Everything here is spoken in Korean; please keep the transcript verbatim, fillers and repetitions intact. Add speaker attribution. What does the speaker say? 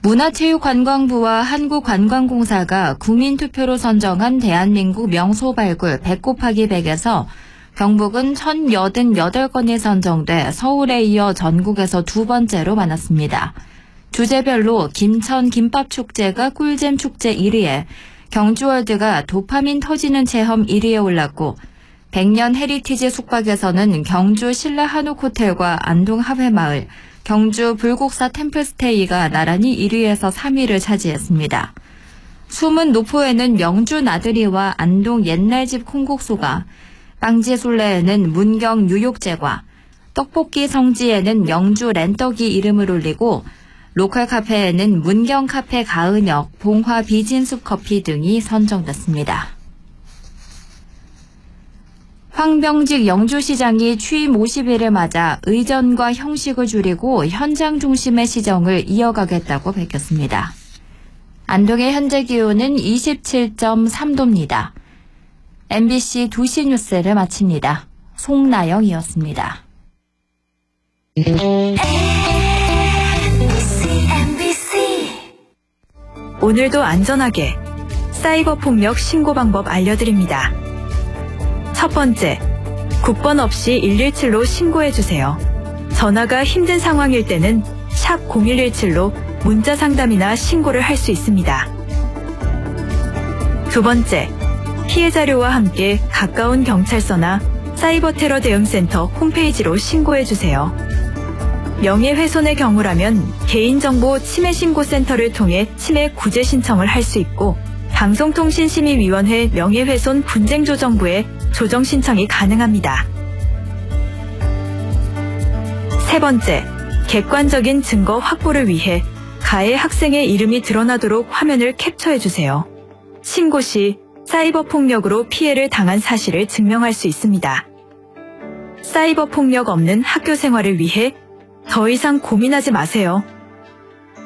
Speaker 1: 문화체육관광부와 한국관광공사가 국민투표로 선정한 대한민국 명소발굴 백 곱하기 백에서 경북은 천팔십팔 건이 선정돼 서울에 이어 전국에서 두 번째로 많았습니다. 주제별로 김천 김밥축제가 꿀잼 축제 일 위에 경주월드가 도파민 터지는 체험 일 위에 올랐고 백년 헤리티지 숙박에서는 경주 신라 한옥호텔과 안동 하회마을, 경주 불국사 템플스테이가 나란히 일 위에서 삼 위를 차지했습니다. 숨은 노포에는 명주 나들이와 안동 옛날집 콩국수가, 빵지술래에는 문경 뉴욕제과, 떡볶이 성지에는 영주 랜떡이 이름을 올리고 로컬 카페에는 문경 카페 가은역, 봉화 비진숲 커피 등이 선정됐습니다. 황병직 영주시장이 취임 오십 일을 맞아 의전과 형식을 줄이고 현장 중심의 시정을 이어가겠다고 밝혔습니다. 안동의 현재 기온은 이십칠 점 삼 도입니다. 엠비씨 두 시 뉴스를 마칩니다. 송나영이었습니다.
Speaker 2: 오늘도 안전하게 사이버 폭력 신고 방법 알려드립니다. 첫 번째, 국번 없이 일일칠로 신고해주세요. 전화가 힘든 상황일 때는 샵 공일일칠로 문자 상담이나 신고를 할 수 있습니다. 두 번째, 피해 자료와 함께 가까운 경찰서나 사이버 테러 대응센터 홈페이지로 신고해주세요. 명예훼손의 경우라면 개인정보 침해신고센터를 통해 침해 구제 신청을 할 수 있고 방송통신심의위원회 명예훼손 분쟁조정부에 조정 신청이 가능합니다. 세 번째, 객관적인 증거 확보를 위해 가해 학생의 이름이 드러나도록 화면을 캡처해주세요. 신고 시 사이버 폭력으로 피해를 당한 사실을 증명할 수 있습니다. 사이버 폭력 없는 학교 생활을 위해 더 이상 고민하지 마세요.